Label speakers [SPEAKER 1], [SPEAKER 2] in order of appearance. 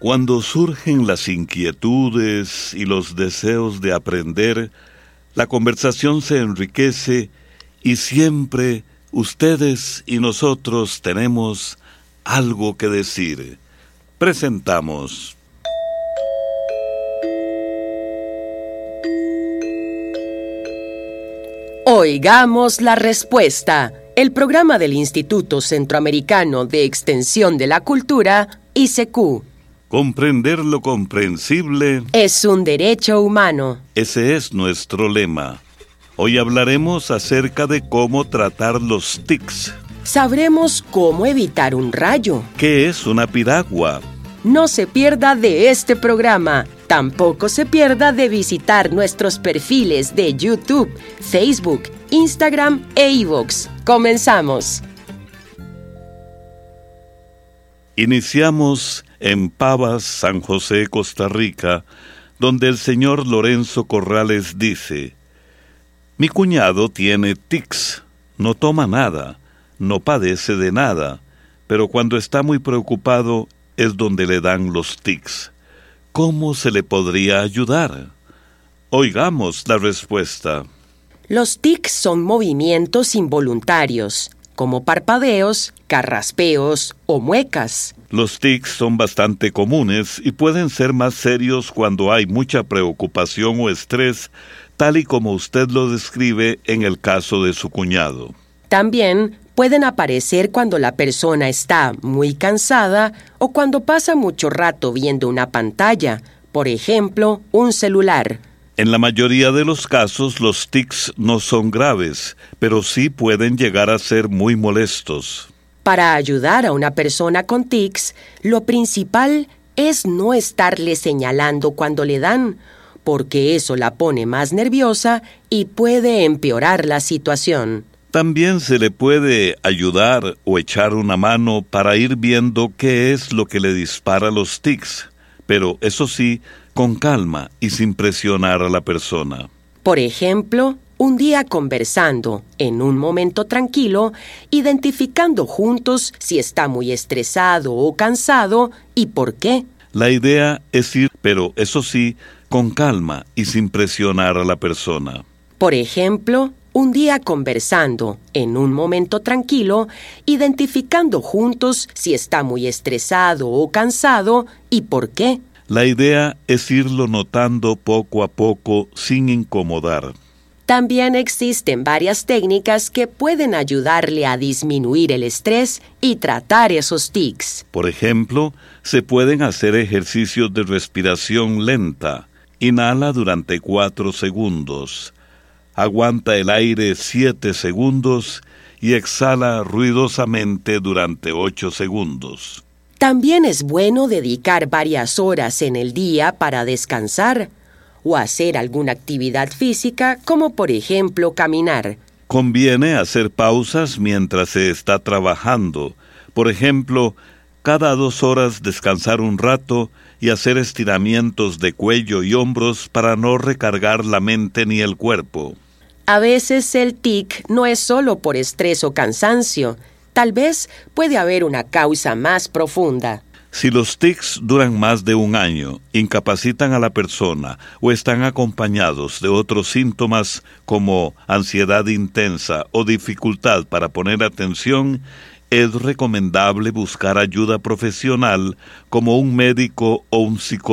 [SPEAKER 1] Cuando surgen las inquietudes y los deseos de aprender, la conversación se enriquece y siempre ustedes y nosotros tenemos algo que decir. Presentamos
[SPEAKER 2] Oigamos la Respuesta, el programa del Instituto Centroamericano de Extensión de la Cultura, ICQ.
[SPEAKER 1] Comprender lo comprensible
[SPEAKER 2] Es un derecho humano.
[SPEAKER 1] Ese es nuestro lema. Hoy hablaremos acerca de cómo tratar los tics.
[SPEAKER 2] Sabremos cómo evitar un rayo.
[SPEAKER 1] ¿Qué es una piragua?
[SPEAKER 2] No se pierda de este programa. Tampoco se pierda de visitar nuestros perfiles de YouTube, Facebook, Instagram e iVoox. ¡Comenzamos!
[SPEAKER 1] Iniciamos en Pavas, San José, Costa Rica, donde el señor Lorenzo Corrales dice: mi cuñado tiene tics, no toma nada, no padece de nada, pero cuando está muy preocupado es donde le dan los tics. ¿Cómo se le podría ayudar? Oigamos la respuesta.
[SPEAKER 2] Los tics son movimientos involuntarios, como parpadeos, carraspeos o muecas.
[SPEAKER 1] Los tics son bastante comunes y pueden ser más serios cuando hay mucha preocupación o estrés, tal y como usted lo describe en el caso de su cuñado.
[SPEAKER 2] También pueden aparecer cuando la persona está muy cansada o cuando pasa mucho rato viendo una pantalla, por ejemplo, un celular.
[SPEAKER 1] En la mayoría de los casos, los tics no son graves, pero sí pueden llegar a ser muy molestos.
[SPEAKER 2] Para ayudar a una persona con tics, lo principal es no estarle señalando cuando le dan, porque eso la pone más nerviosa y puede empeorar la situación.
[SPEAKER 1] También se le puede ayudar o echar una mano para ir viendo qué es lo que le dispara los tics, pero eso sí, con calma y sin presionar a la persona.
[SPEAKER 2] Por ejemplo, un día conversando, en un momento tranquilo, identificando juntos si está muy estresado o cansado y por qué.
[SPEAKER 1] La idea es ir, pero eso sí, con calma y sin presionar a la persona.
[SPEAKER 2] Por ejemplo, un día conversando, en un momento tranquilo, identificando juntos si está muy estresado o cansado y por qué.
[SPEAKER 1] La idea es irlo notando poco a poco sin incomodar.
[SPEAKER 2] También existen varias técnicas que pueden ayudarle a disminuir el estrés y tratar esos tics.
[SPEAKER 1] Por ejemplo, se pueden hacer ejercicios de respiración lenta. Inhala durante 4 segundos. Aguanta el aire 7 segundos y exhala ruidosamente durante 8 segundos.
[SPEAKER 2] También es bueno dedicar varias horas en el día para descansar o hacer alguna actividad física, como por ejemplo caminar.
[SPEAKER 1] Conviene hacer pausas mientras se está trabajando. Por ejemplo, cada 2 horas descansar un rato y hacer estiramientos de cuello y hombros para no recargar la mente ni el cuerpo.
[SPEAKER 2] A veces el tic no es solo por estrés o cansancio. Tal vez puede haber una causa más profunda.
[SPEAKER 1] Si los tics duran más de 1 año, incapacitan a la persona o están acompañados de otros síntomas como ansiedad intensa o dificultad para poner atención, es recomendable buscar ayuda profesional como un médico o un psicólogo.